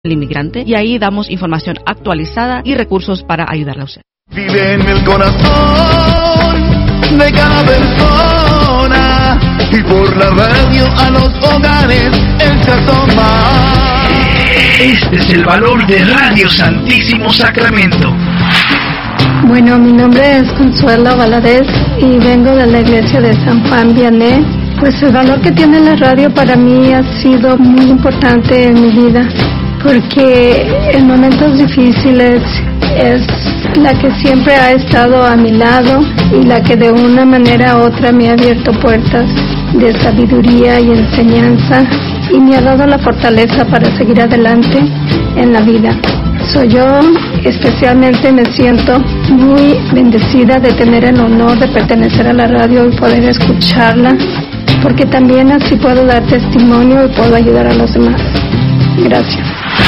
el inmigrante, y ahí damos información actualizada y recursos para ayudarle a usted. Vive en el corazón de cada persona y por la radio a los hogares él se asoma. Este es el valor de Radio Santísimo Sacramento. Bueno, mi nombre es Consuelo Valadez y vengo de la iglesia de San Juan Vianney. Pues el valor que tiene la radio para mí ha sido muy importante en mi vida, porque en momentos difíciles es la que siempre ha estado a mi lado y la que de una manera u otra me ha abierto puertas de sabiduría y enseñanza y me ha dado la fortaleza para seguir adelante en la vida. Yo especialmente me siento muy bendecida de tener el honor de pertenecer a la radio y poder escucharla, porque también así puedo dar testimonio y puedo ayudar a los demás. Gracias.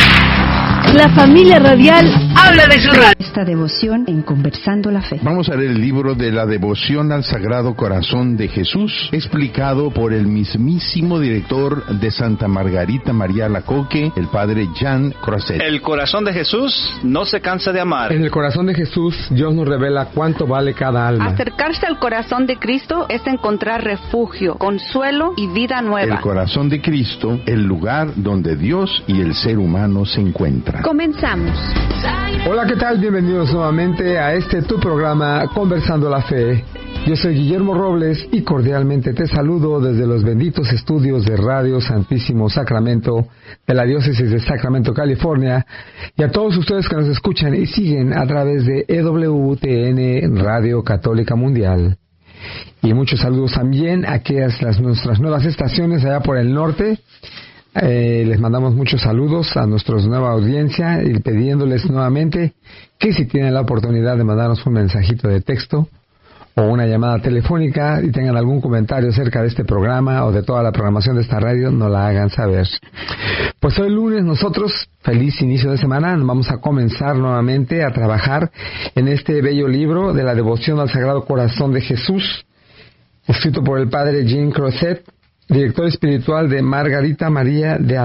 La familia radial habla de su radio. Esta devoción en Conversando la Fe. Vamos a leer el libro de la devoción al Sagrado Corazón de Jesús, explicado por el mismísimo director de Santa Margarita María Alacoque, el padre Jean Crozet. El corazón de Jesús no se cansa de amar. En el corazón de Jesús, Dios nos revela cuánto vale cada alma. Acercarse al corazón de Cristo es encontrar refugio, consuelo y vida nueva. El corazón de Cristo, el lugar donde Dios y el ser humano se encuentran. Comenzamos. Hola, ¿qué tal? Bienvenidos nuevamente a tu programa Conversando la Fe. Yo soy Guillermo Robles y cordialmente te saludo desde los benditos estudios de Radio Santísimo Sacramento de la Diócesis de Sacramento, California, y a todos ustedes que nos escuchan y siguen a través de EWTN Radio Católica Mundial. Y muchos saludos también a nuestras nuevas estaciones allá por el norte. Les mandamos muchos saludos a nuestra nueva audiencia y pidiéndoles nuevamente que si tienen la oportunidad de mandarnos un mensajito de texto o una llamada telefónica y tengan algún comentario acerca de este programa o de toda la programación de esta radio, nos la hagan saber. Pues hoy lunes nosotros, feliz inicio de semana, vamos a comenzar nuevamente a trabajar en este bello libro de la devoción al Sagrado Corazón de Jesús, escrito por el padre Jean Crozet, director espiritual de Margarita María de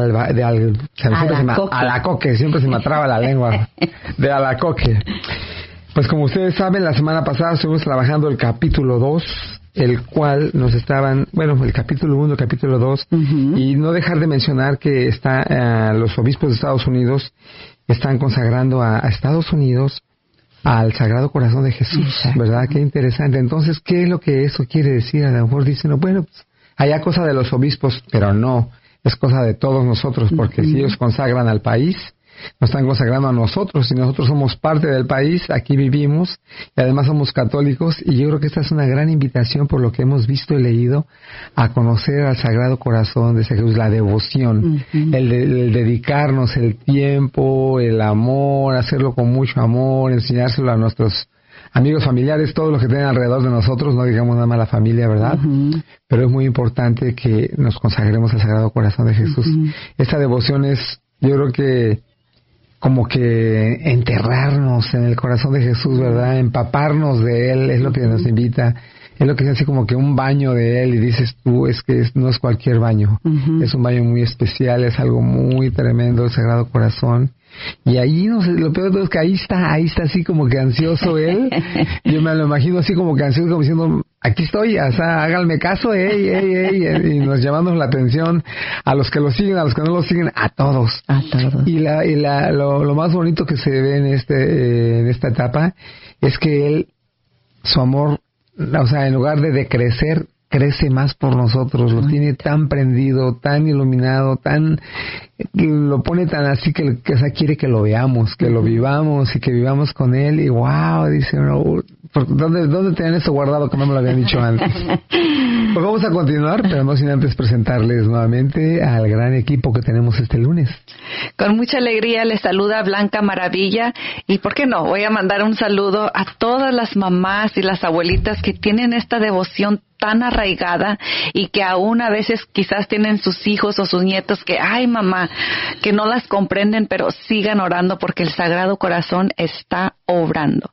Alacoque, siempre se me traba la lengua, de Alacoque. Pues como ustedes saben, la semana pasada estuvimos trabajando el capítulo 2, el cual nos estaban, el capítulo 1, el capítulo 2, y no dejar de mencionar que los obispos de Estados Unidos están consagrando a Estados Unidos al Sagrado Corazón de Jesús, ¿verdad? Qué interesante. Entonces, ¿qué es lo que eso quiere decir? A lo mejor dicen, pues allá cosa de los obispos, pero no, es cosa de todos nosotros, porque si ellos consagran al país, nos están consagrando a nosotros, y nosotros somos parte del país, aquí vivimos, y además somos católicos, y yo creo que esta es una gran invitación por lo que hemos visto y leído, a conocer al Sagrado Corazón de Jesús, la devoción, el dedicarnos el tiempo, el amor, hacerlo con mucho amor, enseñárselo a nuestros amigos, familiares, todos los que tienen alrededor de nosotros, no digamos nada más la familia, ¿verdad? Pero es muy importante que nos consagremos al Sagrado Corazón de Jesús. Esta devoción es, yo creo que, como que enterrarnos en el corazón de Jesús, ¿verdad? Empaparnos de Él, es lo que nos invita. Es lo que es así como que un baño de Él, y dices tú, no es cualquier baño. Es un baño muy especial, es algo muy tremendo, el Sagrado Corazón. Y ahí, no sé, lo peor de todo es que ahí está así como que ansioso Él. Yo me lo imagino así como que ansioso, como diciendo, aquí estoy, o sea, háganme caso, y nos llamamos la atención a los que lo siguen, a los que no lo siguen, a todos. Y lo más bonito que se ve en esta etapa es que Él, su amor, o sea, en lugar de decrecer, crece más por nosotros, lo tiene tan prendido, tan iluminado, lo pone tan así que quiere que lo veamos, que lo vivamos y que vivamos con Él, y wow, dice uno, ¿dónde tenían eso guardado que no me lo habían dicho antes? Pues vamos a continuar, pero no sin antes presentarles nuevamente al gran equipo que tenemos este lunes. Con mucha alegría les saluda Blanca Maravilla, y ¿por qué no? Voy a mandar un saludo a todas las mamás y las abuelitas que tienen esta devoción tan arraigada y que aún a veces quizás tienen sus hijos o sus nietos que, ay mamá, que no las comprenden, pero sigan orando porque el Sagrado Corazón está obrando.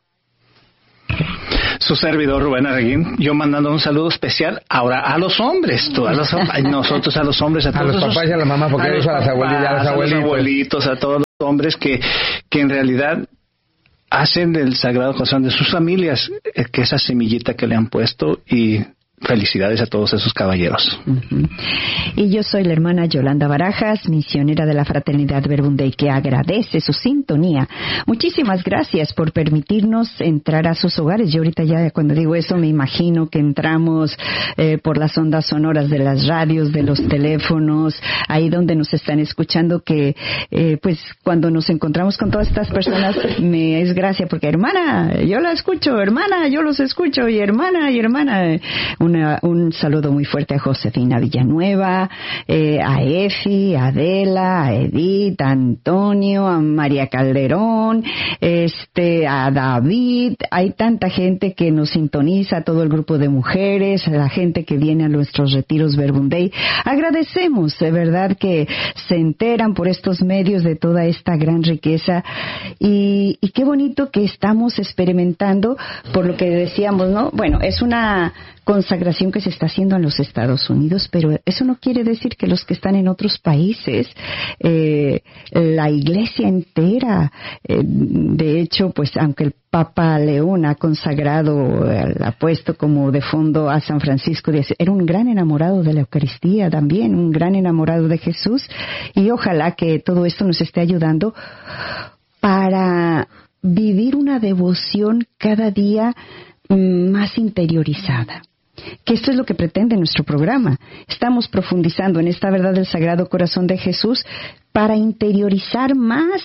Su servidor Rubén Arreguín, yo mandando un saludo especial ahora a los hombres, nosotros a los hombres, a todos los papás y a la mamá, porque a los papás, a los abuelitos, a todos hombres que en realidad hacen del Sagrado Corazón de sus familias, que esa semillita que le han puesto, y felicidades a todos esos caballeros. Uh-huh. Y yo soy la hermana Yolanda Barajas, misionera de la Fraternidad Verbum Dei, que agradece su sintonía. Muchísimas gracias por permitirnos entrar a sus hogares. Yo ahorita ya cuando digo eso me imagino que entramos por las ondas sonoras de las radios, de los teléfonos, ahí donde nos están escuchando, que pues cuando nos encontramos con todas estas personas me es gracia, porque hermana, yo la escucho, hermana, yo los escucho, y hermana, un saludo muy fuerte a Josefina Villanueva, a Efi, a Adela, a Edith, a Antonio, a María Calderón, a David. Hay tanta gente que nos sintoniza, todo el grupo de mujeres, a la gente que viene a nuestros retiros Verbum Dei. Agradecemos, de verdad, que se enteran por estos medios de toda esta gran riqueza, y qué bonito que estamos experimentando, por lo que decíamos, ¿no? Bueno, es una consagración que se está haciendo en los Estados Unidos, pero eso no quiere decir que los que están en otros países, la iglesia entera, de hecho, pues aunque el Papa León ha consagrado, ha puesto como de fondo a San Francisco de Asís, era un gran enamorado de la Eucaristía también, un gran enamorado de Jesús, y ojalá que todo esto nos esté ayudando para vivir una devoción cada día más interiorizada. Que esto es lo que pretende nuestro programa. Estamos profundizando en esta verdad del Sagrado Corazón de Jesús para interiorizar más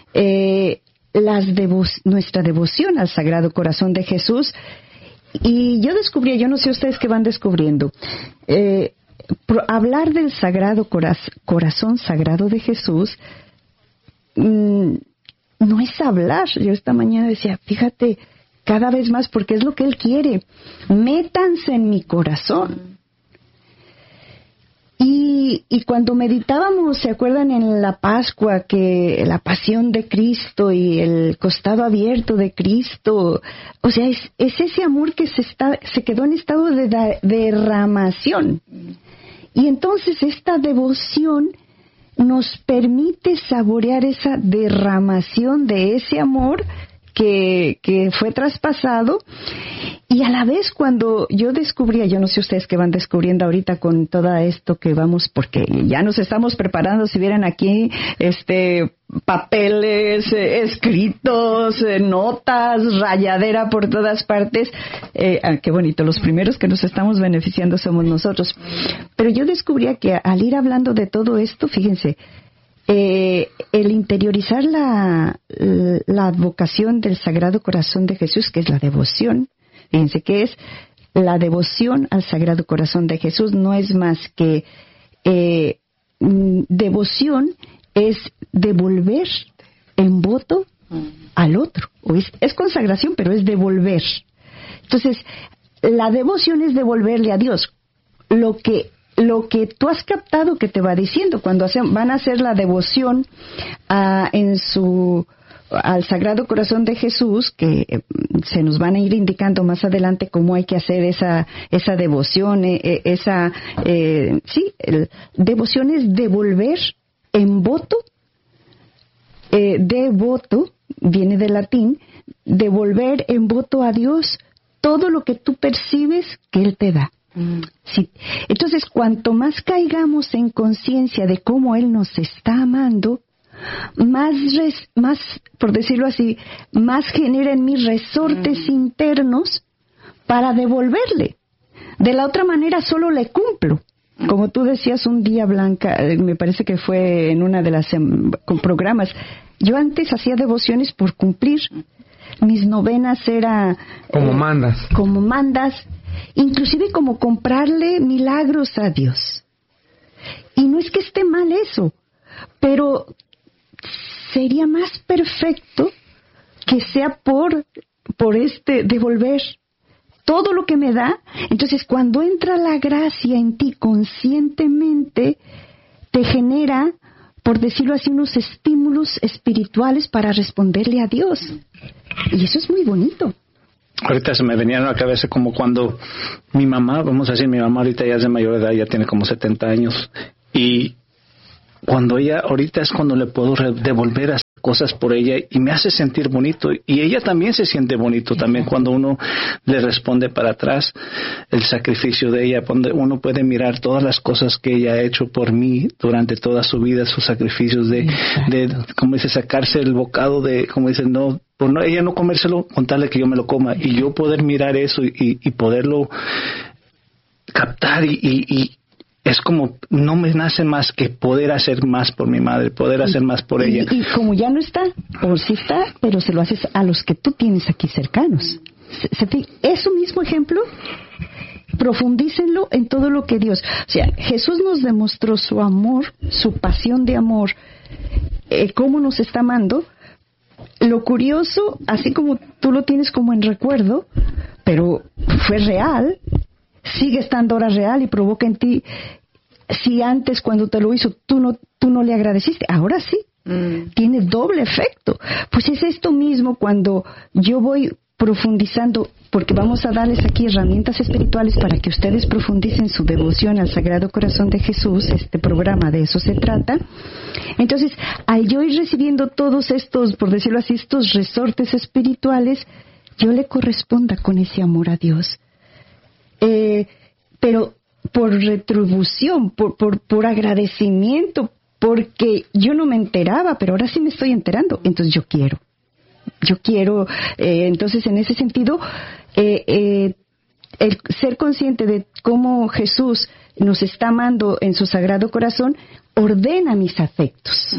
nuestra devoción al Sagrado Corazón de Jesús. Y yo descubrí, yo no sé ustedes qué van descubriendo, hablar del Sagrado Corazón Sagrado de Jesús no es hablar. Yo esta mañana decía, fíjate, cada vez más, porque es lo que Él quiere. Métanse en mi corazón. Y cuando meditábamos, ¿se acuerdan en la Pascua, que la pasión de Cristo y el costado abierto de Cristo? O sea, es ese amor que se quedó en estado de derramación. Y entonces esta devoción nos permite saborear esa derramación de ese amor que fue traspasado. Y a la vez, cuando yo descubría, yo no sé ustedes qué van descubriendo ahorita con todo esto que vamos, porque ya nos estamos preparando, si vieran aquí, papeles, escritos, notas, rayadera por todas partes. Qué bonito, los primeros que nos estamos beneficiando somos nosotros. Pero yo descubría que al ir hablando de todo esto, fíjense, el interiorizar la vocación del Sagrado Corazón de Jesús, que es la devoción, fíjense que es la devoción al Sagrado Corazón de Jesús, no es más que devoción, es devolver en voto al otro. Es consagración, pero es devolver. Entonces, la devoción es devolverle a Dios lo que tú has captado que te va diciendo. Cuando van a hacer la devoción al Sagrado Corazón de Jesús, que se nos van a ir indicando más adelante cómo hay que hacer esa devoción, devoción es devolver en voto, devoto, viene del latín, devolver en voto a Dios todo lo que tú percibes que Él te da. Sí. Entonces, cuanto más caigamos en conciencia de cómo Él nos está amando, más, por decirlo así, más genera en mí resortes internos para devolverle. De la otra manera solo le cumplo. Como tú decías un día, Blanca, me parece que fue en una de las programas, yo antes hacía devociones por cumplir. Mis novenas era como mandas, inclusive como comprarle milagros a Dios. Y no es que esté mal eso, pero sería más perfecto que sea por devolver todo lo que me da. Entonces, cuando entra la gracia en ti conscientemente, te genera, por decirlo así, unos estímulos espirituales para responderle a Dios. Y eso es muy bonito. Ahorita se me venía a la cabeza como cuando mi mamá, vamos a decir, mi mamá ahorita ya es de mayor edad, ya tiene como 70 años, y cuando ella, ahorita es cuando le puedo devolver a cosas por ella y me hace sentir bonito, y ella también se siente bonito también cuando uno le responde para atrás el sacrificio de ella, donde uno puede mirar todas las cosas que ella ha hecho por mí durante toda su vida, sus sacrificios de como dice, sacarse el bocado de, como dice, no, por no, ella no comérselo, contarle que yo me lo coma, y yo poder mirar eso y poderlo captar y es como, no me nace más que poder hacer más por mi madre, poder hacer más por ella. Y como ya no está, o sí está, pero se lo haces a los que tú tienes aquí cercanos. Eso mismo ejemplo, profundícenlo en todo lo que Dios... O sea, Jesús nos demostró su amor, su pasión de amor, cómo nos está amando. Lo curioso, así como tú lo tienes como en recuerdo, pero fue real, sigue estando ahora real y provoca en ti, si antes cuando te lo hizo tú no le agradeciste, ahora sí, tiene doble efecto. Pues es esto mismo cuando yo voy profundizando, porque vamos a darles aquí herramientas espirituales para que ustedes profundicen su devoción al Sagrado Corazón de Jesús. Este programa de eso se trata. Entonces, al yo ir recibiendo todos estos, por decirlo así, estos resortes espirituales, yo le corresponda con ese amor a Dios. Pero por retribución, por agradecimiento, porque yo no me enteraba, pero ahora sí me estoy enterando, entonces yo quiero, entonces en ese sentido, el ser consciente de cómo Jesús nos está amando en su Sagrado Corazón, ordena mis afectos.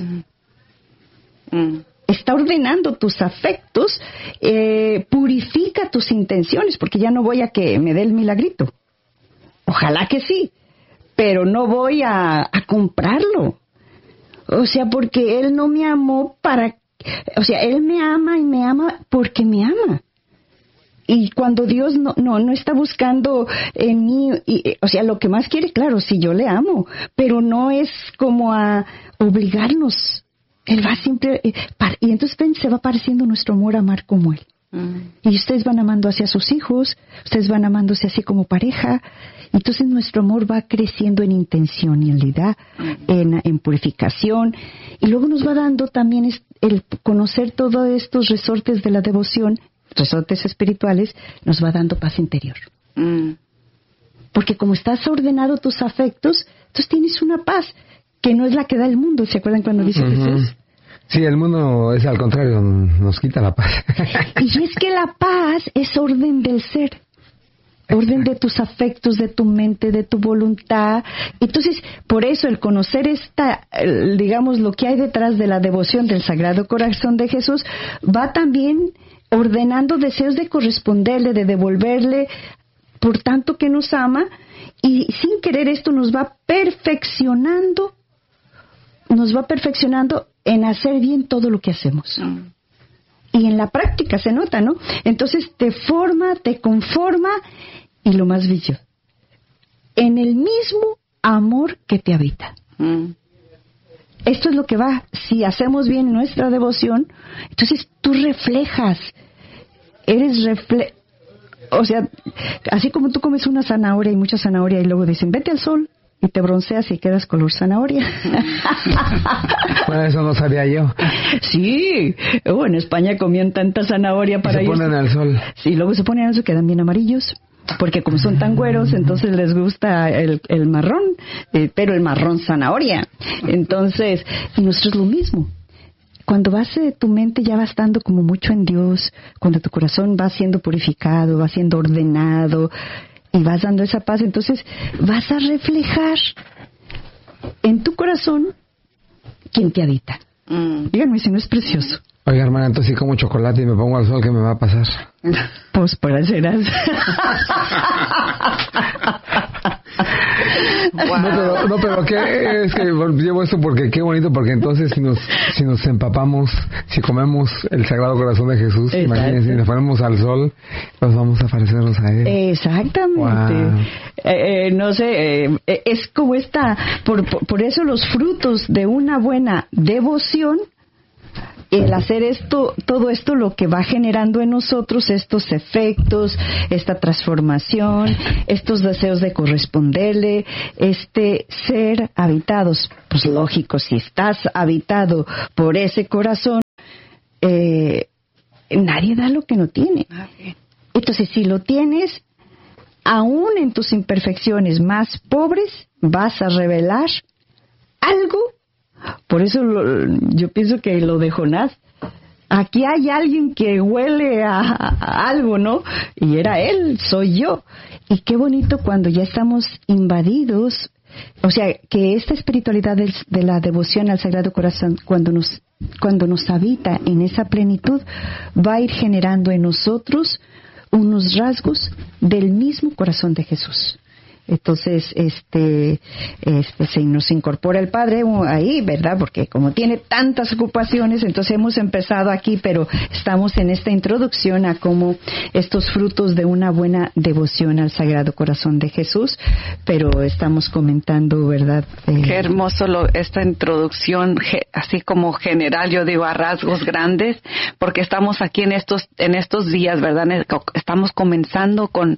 Está ordenando tus afectos, purifica tus intenciones, porque ya no voy a que me dé el milagrito. Ojalá que sí, pero no voy a comprarlo. O sea, porque Él no me amó Él me ama y me ama porque me ama. Y cuando Dios no está buscando en mí, o sea, lo que más quiere, claro, si yo le amo, pero no es como a obligarnos. Él va siempre, y entonces se va pareciendo nuestro amor a amar como Él. Y ustedes van amando hacia sus hijos, ustedes van amándose así como pareja, entonces nuestro amor va creciendo en intencionalidad, en purificación, y luego nos va dando también el conocer todos estos resortes de la devoción, resortes espirituales, nos va dando paz interior. Porque como estás ordenado tus afectos, entonces tienes una paz que no es la que da el mundo. ¿Se acuerdan cuando dice Jesús? Sí, el mundo es al contrario, nos quita la paz. Y es que la paz es orden del ser, orden de tus afectos, de tu mente, de tu voluntad. Entonces, por eso el conocer digamos, lo que hay detrás de la devoción del Sagrado Corazón de Jesús, va también ordenando deseos de corresponderle, de devolverle, por tanto que nos ama, y sin querer esto nos va perfeccionando en hacer bien todo lo que hacemos. Y en la práctica se nota, ¿no? Entonces te forma, te conforma, y lo más bello, en el mismo amor que te habita. Esto es lo que va, si hacemos bien nuestra devoción, entonces tú reflejas, o sea, así como tú comes una zanahoria y mucha zanahoria y luego dicen, vete al sol, y te bronceas y quedas color zanahoria. Bueno, eso no sabía yo. Sí, en España comían tanta zanahoria para ellos. Se ponen al sol. Sí, luego se ponen al sol, quedan bien amarillos. Porque como son tan güeros, entonces les gusta el marrón, pero el marrón zanahoria. Entonces, y nosotros lo mismo. Cuando tu mente ya va estando como mucho en Dios, cuando tu corazón va siendo purificado, va siendo ordenado, y vas dando esa paz, entonces vas a reflejar en tu corazón quien te habita. Díganme si no es precioso. Oiga, hermana, entonces si como chocolate y me pongo al sol, ¿qué me va a pasar? Pues para serás. No, pero ¿qué? Es que llevo esto porque qué bonito, porque entonces si nos empapamos, si comemos el Sagrado Corazón de Jesús, imagínense, si nos ponemos al sol, pues vamos a parecernos a Él. Exactamente. Wow. No sé, es como por eso los frutos de una buena devoción el hacer esto, todo esto lo que va generando en nosotros estos efectos, esta transformación, estos deseos de corresponderle, ser habitados. Pues lógico, si estás habitado por ese corazón, nadie da lo que no tiene. Entonces, si lo tienes, aún en tus imperfecciones más pobres, vas a revelar algo. Por eso yo pienso que lo de Jonás, aquí hay alguien que huele a algo, ¿no? Y era él, soy yo. Y qué bonito cuando ya estamos invadidos, o sea, que esta espiritualidad de la devoción al Sagrado Corazón, cuando nos habita en esa plenitud, va a ir generando en nosotros unos rasgos del mismo corazón de Jesús. Entonces, se nos incorpora el Padre ahí, ¿verdad? Porque como tiene tantas ocupaciones, entonces hemos empezado aquí, pero estamos en esta introducción a cómo estos frutos de una buena devoción al Sagrado Corazón de Jesús, pero estamos comentando, ¿verdad? Qué hermoso esta introducción, así como general, yo digo, a rasgos grandes, porque estamos aquí en estos días, ¿verdad? Estamos comenzando con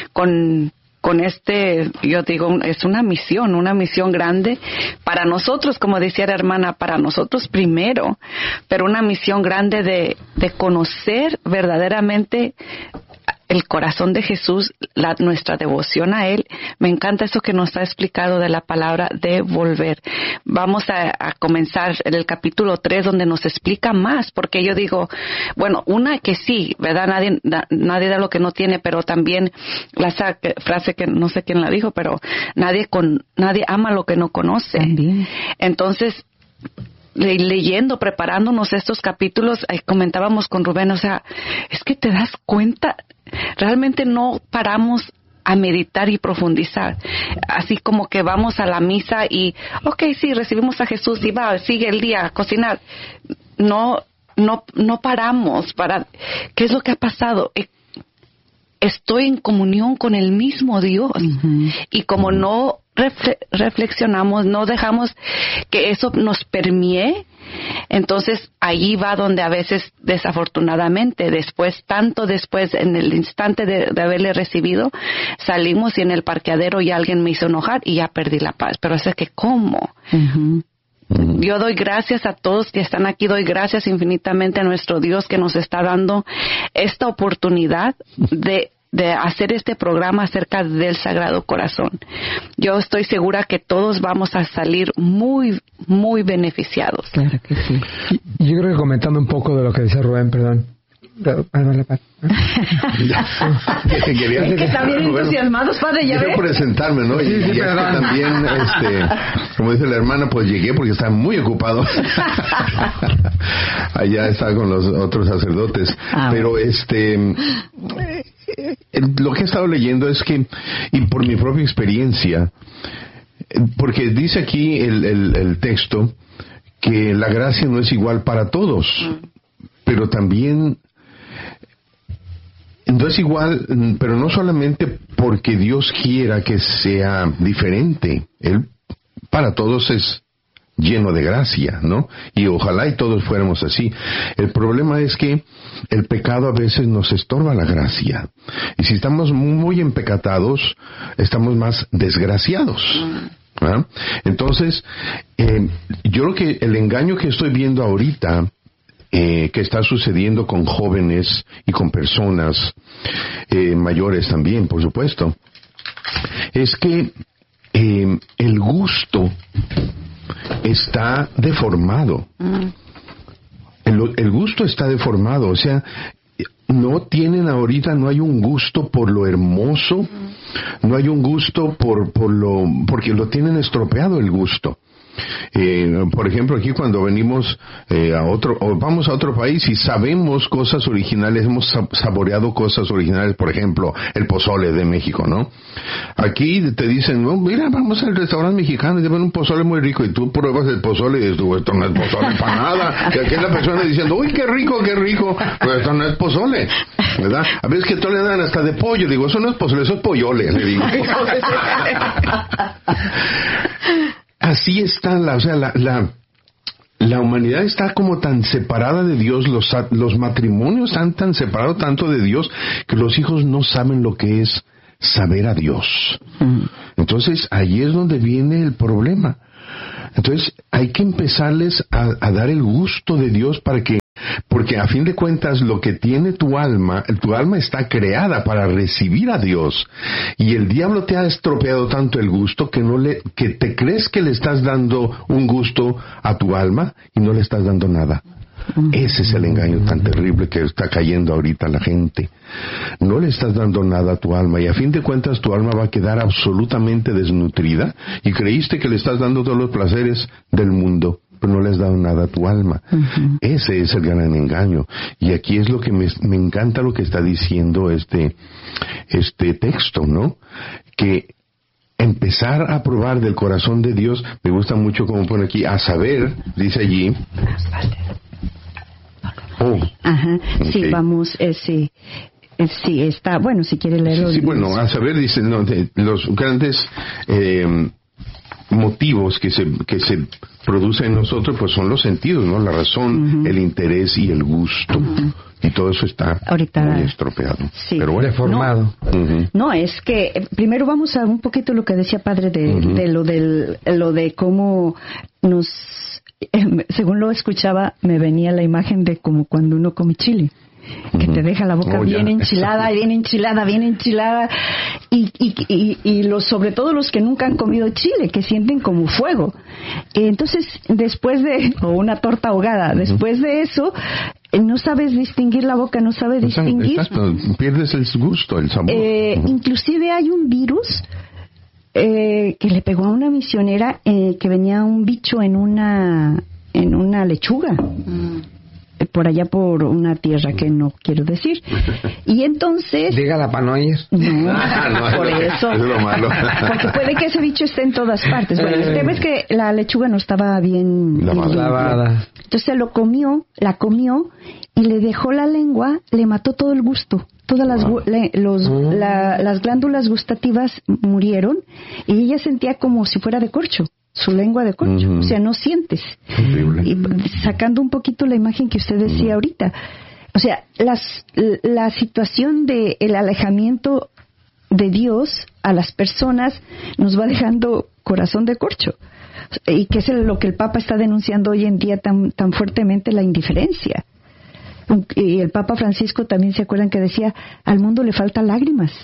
yo digo, es una misión grande para nosotros, como decía la hermana, para nosotros primero, pero una misión grande de conocer verdaderamente el corazón de Jesús, nuestra devoción a Él. Me encanta eso que nos ha explicado de la palabra devolver. Vamos a comenzar en el capítulo 3, donde nos explica más, porque yo digo, bueno, una que sí, ¿verdad? Nadie da lo que no tiene, pero también esa frase que no sé quién la dijo, pero nadie ama lo que no conoce. También. Entonces, leyendo, preparándonos estos capítulos, comentábamos con Rubén, o sea, es que te das cuenta, realmente no paramos a meditar y profundizar, así como que vamos a la misa y, okay, sí, recibimos a Jesús y sigue el día a cocinar. No paramos para, ¿qué es lo que ha pasado? Estoy en comunión con el mismo Dios. Uh-huh. Y como no reflexionamos, no dejamos que eso nos permee, entonces allí va donde a veces, desafortunadamente, tanto después, en el instante de haberle recibido, salimos y en el parqueadero ya alguien me hizo enojar y ya perdí la paz. Pero es que, ¿cómo? Uh-huh. Yo doy gracias a todos que están aquí, doy gracias infinitamente a nuestro Dios que nos está dando esta oportunidad de hacer este programa acerca del Sagrado Corazón. Yo estoy segura que todos vamos a salir muy, muy beneficiados. Claro que sí. Yo creo que comentando un poco de lo que decía Rubén, perdón. Es que están bien entusiasmados, padre, ya quiero presentarme, ¿no? Sí, y también, como dice la hermana, pues llegué porque estaba muy ocupado. Allá estaba con los otros sacerdotes. Pero lo que he estado leyendo es que, y por mi propia experiencia, porque dice aquí el texto que la gracia no es igual para todos, pero también no es igual, pero no solamente porque Dios quiera que sea diferente. Él para todos es lleno de gracia, ¿no? Y ojalá y todos fuéramos así. El problema es que el pecado a veces nos estorba la gracia. Y si estamos muy empecatados, estamos más desgraciados. ¿Ah? Entonces, yo creo que el engaño que estoy viendo ahorita, que está sucediendo con jóvenes y con personas mayores también, por supuesto, es que el gusto está deformado. El gusto está deformado, o sea, no hay un gusto por lo hermoso, no hay un gusto porque lo tienen estropeado el gusto. Por ejemplo, aquí cuando venimos vamos a otro país y sabemos cosas originales, hemos saboreado cosas originales, por ejemplo, el pozole de México, ¿no? Aquí te dicen, no, mira, vamos al restaurante mexicano y te ven un pozole muy rico, y tú pruebas el pozole y dices, esto no es pozole para nada. Y aquí la persona diciendo, uy, qué rico, pues esto no es pozole, ¿verdad? A veces que todo le dan hasta de pollo, digo, eso no es pozole, eso es pollole, le digo. Así está la humanidad está como tan separada de Dios, los matrimonios están tan separados tanto de Dios, que los hijos no saben lo que es saber a Dios. Entonces, ahí es donde viene el problema. Entonces, hay que empezarles a dar el gusto de Dios porque a fin de cuentas lo que tiene tu alma está creada para recibir a Dios. Y el diablo te ha estropeado tanto el gusto que te crees que le estás dando un gusto a tu alma y no le estás dando nada. Ese es el engaño tan terrible que está cayendo ahorita la gente. No le estás dando nada a tu alma y a fin de cuentas tu alma va a quedar absolutamente desnutrida y creíste que le estás dando todos los placeres del mundo, pero no le has dado nada a tu alma. Ese es el gran engaño. Y aquí es lo que me encanta lo que está diciendo este texto, ¿no? Que empezar a probar del corazón de Dios, me gusta mucho como pone aquí, a saber, dice allí. Ajá, sí, Okay. Vamos, sí, está, bueno, si quiere leerlo. Sí, bueno, a saber, dice, no, los grandes motivos que se producen en nosotros, pues son los sentidos, ¿no? La razón, el interés y el gusto. Y todo eso está ahorita muy estropeado. Sí. Pero bueno, deformado. No, es que primero vamos a un poquito lo que decía padre de lo de cómo nos, según lo escuchaba, me venía la imagen de como cuando uno come chile, que te deja la boca bien enchilada, bien enchilada, y sobre todo los que nunca han comido chile, que sienten como fuego. Entonces, o una torta ahogada, después de eso, no sabes distinguir la boca, no sabes distinguir. Exacto, pierdes el gusto, el sabor. Inclusive hay un virus que le pegó a una misionera que venía un bicho en una lechuga. Por allá por una tierra que no quiero decir. Y entonces... Dígala para no ir. No, por eso. Es lo malo. Porque puede que ese bicho esté en todas partes. Bueno, el tema es que la lechuga no estaba bien lavada. Entonces la comió y le dejó la lengua, le mató todo el gusto. Todas las glándulas gustativas murieron y ella sentía como si fuera de corcho. Su lengua de corcho, o sea, no sientes. Horrible. Y sacando un poquito la imagen que usted decía ahorita, o sea, la situación de el alejamiento de Dios a las personas nos va dejando corazón de corcho, y que es lo que el Papa está denunciando hoy en día tan fuertemente, la indiferencia. Y el Papa Francisco también, se acuerdan que decía, al mundo le faltan lágrimas.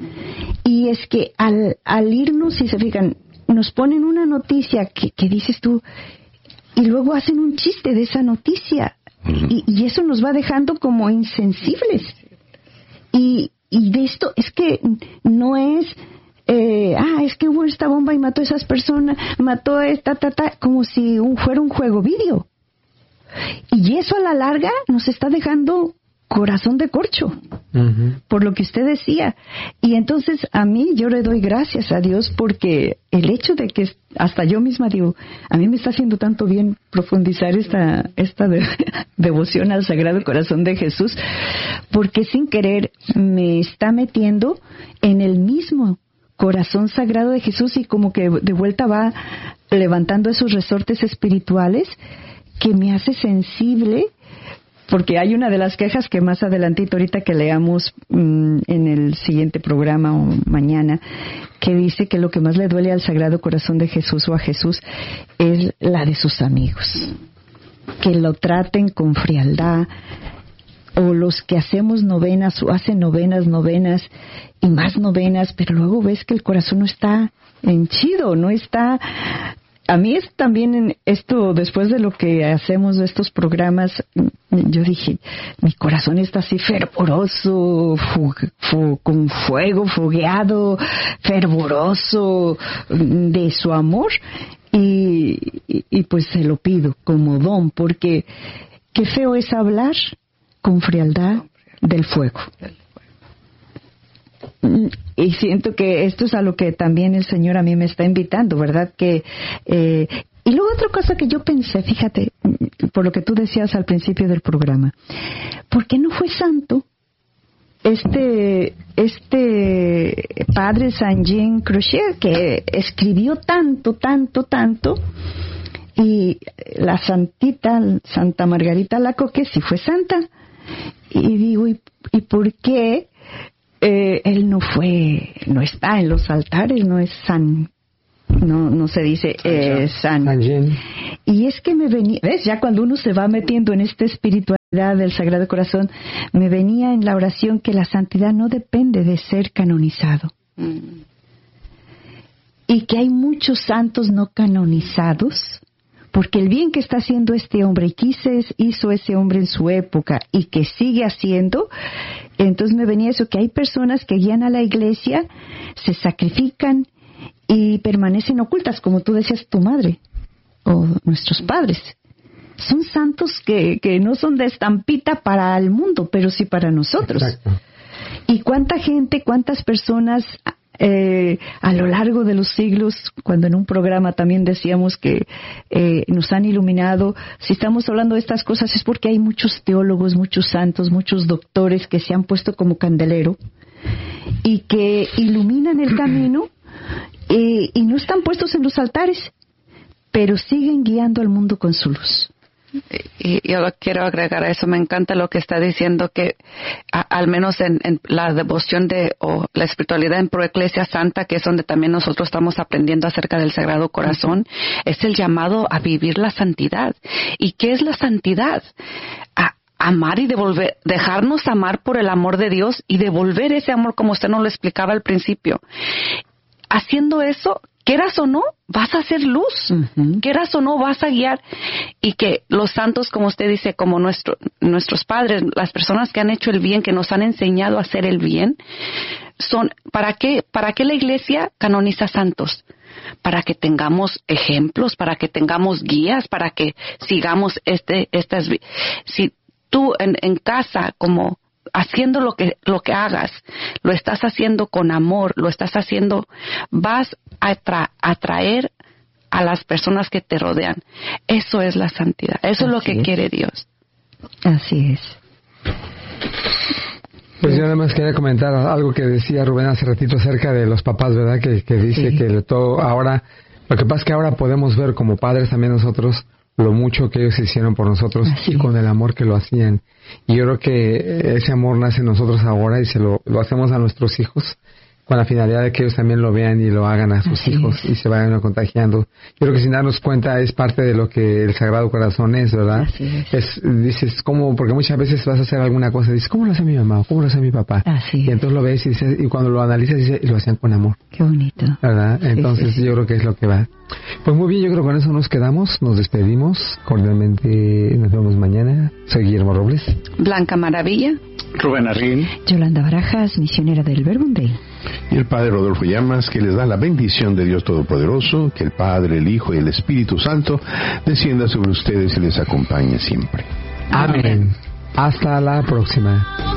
Y es que al irnos, si se fijan, nos ponen una noticia que dices tú, y luego hacen un chiste de esa noticia, y eso nos va dejando como insensibles. Y de esto es que no es, es que hubo esta bomba y mató a esas personas, mató a esta, como si fuera un juego vídeo. Y eso a la larga nos está dejando corazón de corcho, por lo que usted decía. Y entonces a mí, yo le doy gracias a Dios porque el hecho de que hasta yo misma digo, a mí me está haciendo tanto bien profundizar esta devoción al Sagrado Corazón de Jesús, porque sin querer me está metiendo en el mismo corazón sagrado de Jesús, y como que de vuelta va levantando esos resortes espirituales que me hace sensible. Porque hay una de las quejas que más adelantito, ahorita que leamos en el siguiente programa o mañana, que dice que lo que más le duele al Sagrado Corazón de Jesús o a Jesús es la de sus amigos. Que lo traten con frialdad, o los que hacemos novenas o hacen novenas y más novenas, pero luego ves que el corazón no está henchido, no está... A mí es también en esto, después de lo que hacemos de estos programas, yo dije, mi corazón está así fervoroso, con fuego, fogueado, fervoroso de su amor, y pues se lo pido como don, porque qué feo es hablar con frialdad del fuego. Y siento que esto es a lo que también el Señor a mí me está invitando, ¿verdad? Y luego otra cosa que yo pensé, fíjate, por lo que tú decías al principio del programa, ¿por qué no fue santo este padre Saint Jean Crochet, que escribió tanto, Y la santita, Santa Margarita Alacoque, sí fue santa. Y digo, ¿y por qué él no está en los altares, no es san? No se dice san. Y es que me venía, ¿ves? Ya cuando uno se va metiendo en esta espiritualidad del Sagrado Corazón, me venía en la oración que la santidad no depende de ser canonizado. Y que hay muchos santos no canonizados, porque el bien que está haciendo este hombre y que hizo ese hombre en su época y que sigue haciendo, entonces me venía eso, que hay personas que guían a la iglesia, se sacrifican y permanecen ocultas, como tú decías, tu madre o nuestros padres. Son santos que no son de estampita para el mundo, pero sí para nosotros. Exacto. Y cuánta gente, cuántas personas a lo largo de los siglos, cuando en un programa también decíamos que nos han iluminado, si estamos hablando de estas cosas es porque hay muchos teólogos, muchos santos, muchos doctores que se han puesto como candelero y que iluminan el camino y no están puestos en los altares, pero siguen guiando al mundo con su luz. Y yo quiero agregar a eso, me encanta lo que está diciendo, que al menos en la devoción o la espiritualidad en Proeclesia Santa, que es donde también nosotros estamos aprendiendo acerca del Sagrado Corazón, es el llamado a vivir la santidad. ¿Y qué es la santidad? Amar y dejarnos amar por el amor de Dios y devolver ese amor como usted nos lo explicaba al principio. Haciendo eso, quieras o no, vas a hacer luz. Quieras o no, vas a guiar. Y que los santos, como usted dice, como nuestros padres, las personas que han hecho el bien, que nos han enseñado a hacer el bien, son, ¿para qué la iglesia canoniza santos? Para que tengamos ejemplos, para que tengamos guías, para que sigamos si tú en casa, como haciendo lo que hagas, lo estás haciendo con amor, lo estás haciendo, vas a atraer a las personas que te rodean. Eso es la santidad, eso es lo que quiere Dios. Así es. Pues yo nada más quería comentar algo que decía Rubén hace ratito acerca de los papás, ¿verdad? Que dice que todo ahora, lo que pasa es que ahora podemos ver como padres también nosotros lo mucho que ellos hicieron por nosotros y con el amor que lo hacían. Y yo creo que ese amor nace en nosotros ahora y se lo hacemos a nuestros hijos con la finalidad de que ellos también lo vean y lo hagan a sus hijos y se vayan contagiando. Yo creo que sin darnos cuenta es parte de lo que el Sagrado Corazón es, ¿verdad? Así es. Dices, ¿cómo? Porque muchas veces vas a hacer alguna cosa y dices, ¿cómo lo hace mi mamá? ¿Cómo lo hace mi papá? Así y entonces lo ves y dices, y cuando lo analizas dices, lo hacían con amor. Qué bonito. ¿Verdad? Entonces yo creo que es lo que va. Pues muy bien, yo creo que con eso nos quedamos, nos despedimos cordialmente, nos vemos mañana. Soy Guillermo Robles. Blanca Maravilla. Rubén Arrín. Yolanda Barajas, misionera del Verbum Dei. Y el Padre Rodolfo Llamas, que les da la bendición de Dios Todopoderoso, que el Padre, el Hijo y el Espíritu Santo descienda sobre ustedes y les acompañe siempre. Amén. Hasta la próxima.